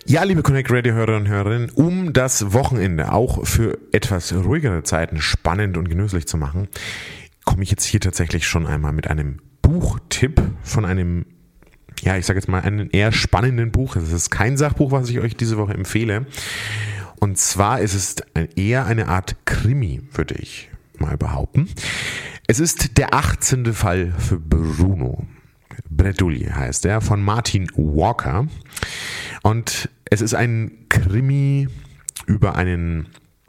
Ja, liebe Connect Radio Hörer und Hörerinnen, um das Wochenende auch für etwas ruhigere Zeiten spannend und genüsslich zu machen, komme ich jetzt hier tatsächlich schon einmal mit einem Buchtipp von einem, ja, ich sage jetzt mal, einem eher spannenden Buch. Es ist kein Sachbuch, was ich euch diese Woche empfehle. Und zwar ist es eher eine Art Krimi, würde ich mal behaupten. Es ist der 18. Fall für Bruno. Bredouille heißt er, von Martin Walker. Und es ist ein Krimi über eine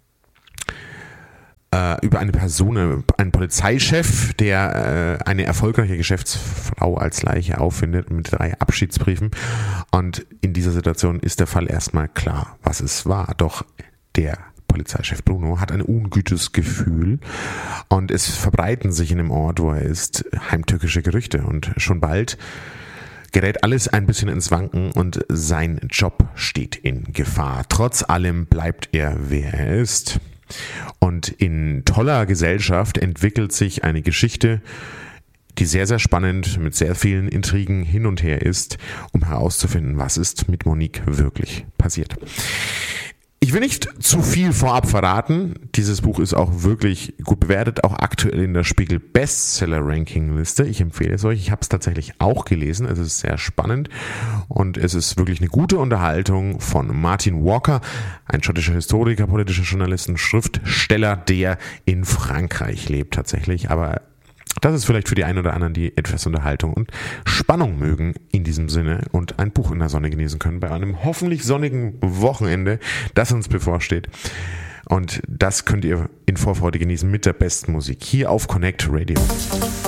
Person, einen Polizeichef, der eine erfolgreiche Geschäftsfrau als Leiche auffindet mit 3 Abschiedsbriefen. Und in dieser Situation ist der Fall erstmal klar, was es war. Doch der Polizeichef Bruno hat ein ungutes Gefühl und es verbreiten sich in dem Ort, wo er ist, heimtückische Gerüchte. Und schon bald gerät alles ein bisschen ins Wanken und sein Job steht in Gefahr. Trotz allem bleibt er, wer er ist. Und in toller Gesellschaft entwickelt sich eine Geschichte, die sehr, sehr spannend mit sehr vielen Intrigen hin und her ist, um herauszufinden, was ist mit Monique wirklich passiert. Ich will nicht zu viel vorab verraten. Dieses Buch ist auch wirklich gut bewertet, auch aktuell in der Spiegel Bestseller-Ranking-Liste. Ich empfehle es euch. Ich habe es tatsächlich auch gelesen. Es ist sehr spannend und es ist wirklich eine gute Unterhaltung von Martin Walker, ein schottischer Historiker, politischer Journalist und Schriftsteller, der in Frankreich lebt tatsächlich. Aber das ist vielleicht für die einen oder anderen, die etwas Unterhaltung und Spannung mögen in diesem Sinne und ein Buch in der Sonne genießen können bei einem hoffentlich sonnigen Wochenende, das uns bevorsteht. Und das könnt ihr in Vorfreude genießen mit der besten Musik hier auf Connect Radio.